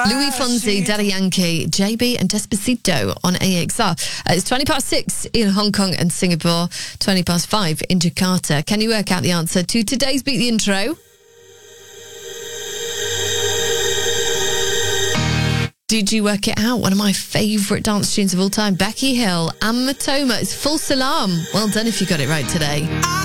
Louis Fonsi, Daddy Yankee, JB and Despacito on AXR. It's 6:20 in Hong Kong and Singapore, 5:20 in Jakarta. Can you work out the answer to today's Beat the Intro? Did you work it out? One of my favourite dance tunes of all time, Becky Hill and Matoma. It's Full Salam. Well done if you got it right today.